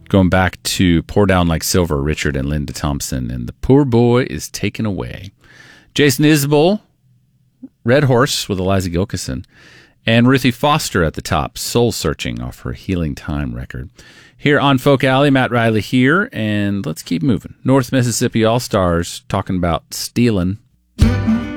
Going back to Pour Down Like Silver, Richard and Linda Thompson, and The Poor Boy is Taken Away. Jason Isbell, Red Horse with Eliza Gilkison, and Ruthie Foster at the top, Soul Searching off her Healing Time record. Here on Folk Alley, Matt Riley here, and let's keep moving. North Mississippi All-Stars talking about stealing.